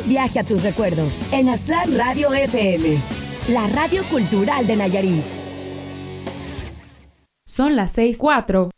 viaje a tus recuerdos en Aztlán Radio FM, la radio cultural de Nayarit. Son las 6:04.